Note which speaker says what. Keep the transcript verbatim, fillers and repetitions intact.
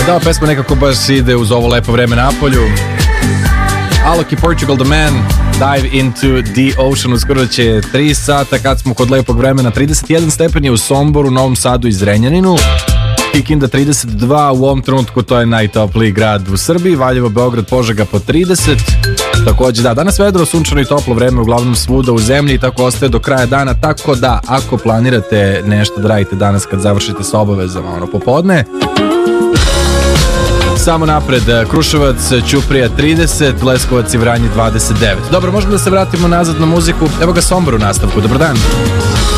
Speaker 1: Da, pesma nekako baš ide uz ovo lepo vreme na polju. Alok i Portugal The Man, Dive into the Ocean. Uskoro će tri sata kad smo kod lepog vremena. trideset jedan stepen je u Somboru, Novom Sadu i Zrenjaninu. Kikinda trideset dva, u ovom trenutku to je najtopliji grad u Srbiji. Valjevo, Beograd, Požega po trideset. Takođe da, danas vedro, sunčano i toplo vreme uglavnom svuda u zemlji i tako ostaje do kraja dana, tako da ako planirate nešto da radite danas kad završite sa obavezama ono popodne, samo napred, Kruševac, Ćuprija trideset, Leskovac i Vranje dvadeset devet. Dobro, možemo da se vratimo nazad na muziku. Evo ga Sombor u nastavku, dobar dan.